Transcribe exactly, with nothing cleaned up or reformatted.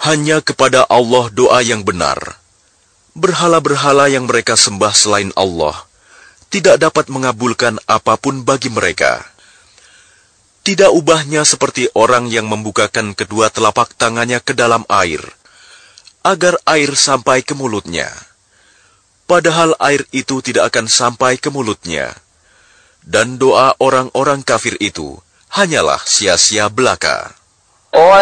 Hanya kepada Allah doa yang benar. Berhala-berhala yang mereka sembah selain Allah tidak dapat mengabulkan apapun bagi mereka. Tidak ubahnya seperti orang yang membukakan kedua telapak tangannya ke dalam air, agar air sampai ke mulutnya. Padahal air itu tidak akan sampai ke mulutnya. Dan doa orang-orang kafir itu hanyalah sia-sia belaka.